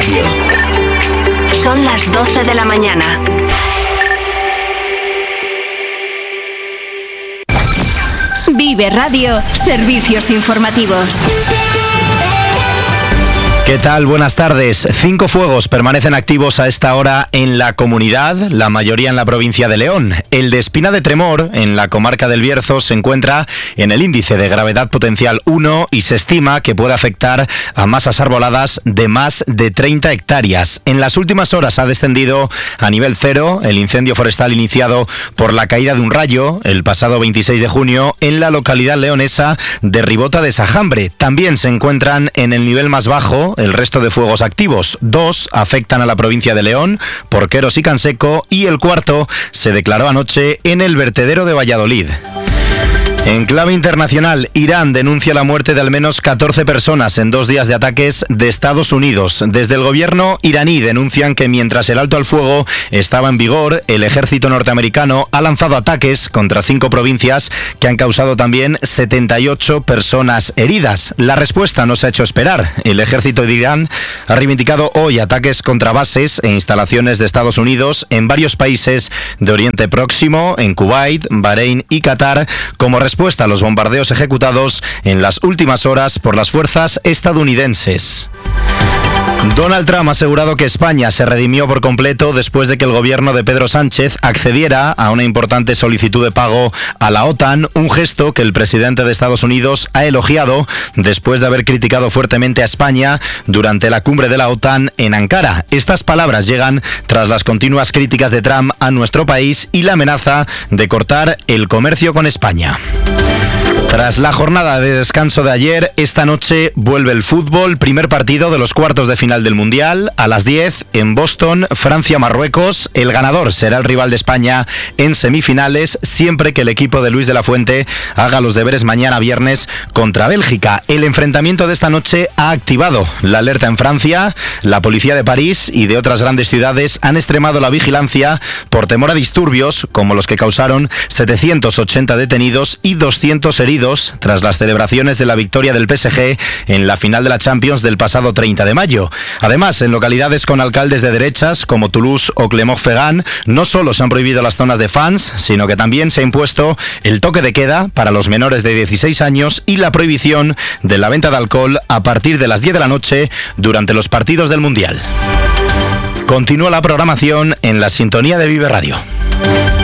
Radio. Son las 12 de la mañana. Vive Radio, servicios informativos. ¿Qué tal? Buenas tardes. 5 fuegos permanecen activos a esta hora en la comunidad, la mayoría en la provincia de León. El de Espina de Tremor, en la comarca del Bierzo, se encuentra en el índice de gravedad potencial 1 y se estima que puede afectar a masas arboladas de más de 30 hectáreas. En las últimas horas ha descendido a nivel 0 el incendio forestal iniciado por la caída de un rayo el pasado 26 de junio en la localidad leonesa de Ribota de Sajambre. También se encuentran en el nivel más bajo el resto de fuegos activos. 2 afectan a la provincia de León, Porqueros y Canseco, y el cuarto se declaró anoche en el vertedero de Valladolid. En clave internacional, Irán denuncia la muerte de al menos 14 personas en 2 días de ataques de Estados Unidos. Desde el gobierno iraní denuncian que mientras el alto al fuego estaba en vigor, el ejército norteamericano ha lanzado ataques contra 5 provincias que han causado también 78 personas heridas. La respuesta no se ha hecho esperar. El ejército de Irán ha reivindicado hoy ataques contra bases e instalaciones de Estados Unidos en varios países de Oriente Próximo, en Kuwait, Bahrein y Qatar, como respuesta a los bombardeos ejecutados en las últimas horas por las fuerzas estadounidenses. Donald Trump ha asegurado que España se redimió por completo después de que el gobierno de Pedro Sánchez accediera a una importante solicitud de pago a la OTAN, un gesto que el presidente de Estados Unidos ha elogiado después de haber criticado fuertemente a España durante la cumbre de la OTAN en Ankara. Estas palabras llegan tras las continuas críticas de Trump a nuestro país y la amenaza de cortar el comercio con España. Tras la jornada de descanso de ayer, esta noche vuelve el fútbol, primer partido de los cuartos de final del Mundial, a las 10 en Boston, Francia-Marruecos. El ganador será el rival de España en semifinales, siempre que el equipo de Luis de la Fuente haga los deberes mañana viernes contra Bélgica. El enfrentamiento de esta noche ha activado la alerta en Francia. La policía de París y de otras grandes ciudades han extremado la vigilancia por temor a disturbios como los que causaron 780 detenidos y 200 heridos tras las celebraciones de la victoria del PSG en la final de la Champions del pasado 30 de mayo. Además, en localidades con alcaldes de derechas como Toulouse o Clermont-Ferrand, no solo se han prohibido las zonas de fans, sino que también se ha impuesto el toque de queda para los menores de 16 años y la prohibición de la venta de alcohol a partir de las 10 de la noche durante los partidos del Mundial. Continúa la programación en la sintonía de Vive Radio.